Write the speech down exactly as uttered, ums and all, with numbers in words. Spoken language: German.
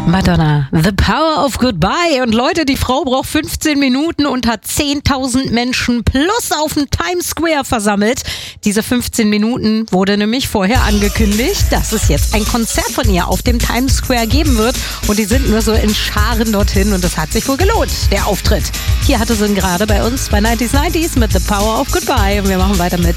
Madonna, The Power of Goodbye. Und Leute, die Frau braucht fünfzehn Minuten und hat zehntausend Menschen plus auf dem Times Square versammelt. Diese fünfzehn Minuten wurde nämlich vorher angekündigt, dass es jetzt ein Konzert von ihr auf dem Times Square geben wird. Und die sind nur so in Scharen dorthin und das hat sich wohl gelohnt, der Auftritt. Hier hatte sie ihn gerade bei uns bei neunzig neunzig mit The Power of Goodbye. Und wir machen weiter mit